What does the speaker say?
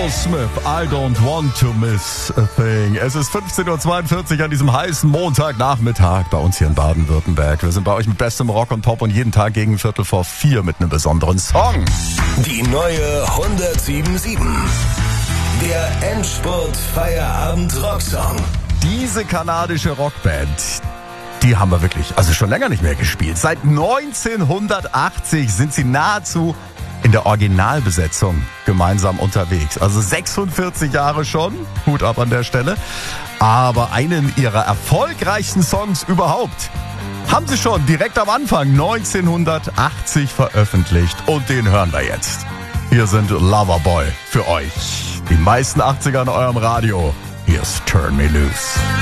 Aerosmith, I don't want to miss a thing. Es ist 15.42 Uhr an diesem heißen Montagnachmittag bei uns hier in Baden-Württemberg. Wir sind bei euch mit bestem Rock und Pop und jeden Tag gegen 3:45 mit einem besonderen Song. Die neue 107.7. Der Endspurt-Feierabend-Rocksong. Diese kanadische Rockband, die haben wir wirklich, also schon länger nicht mehr gespielt. Seit 1980 sind sie nahezu in der Originalbesetzung gemeinsam unterwegs. Also 46 Jahre schon, Hut ab an der Stelle. Aber einen ihrer erfolgreichsten Songs überhaupt haben sie schon direkt am Anfang 1980 veröffentlicht. Und den hören wir jetzt. Hier sind Loverboy für euch. Die meisten 80er in eurem Radio. Hier ist Turn Me Loose.